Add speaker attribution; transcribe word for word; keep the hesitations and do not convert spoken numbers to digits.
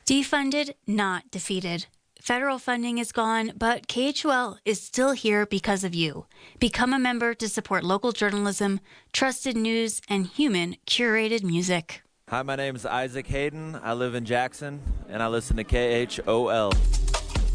Speaker 1: Defunded, not defeated. Federal funding is gone, but K H O L is still here because of you. Become a member to support local journalism, trusted news, and human curated music.
Speaker 2: Hi, my name is Isaac Hayden. I live in Jackson, and I listen to K H O L.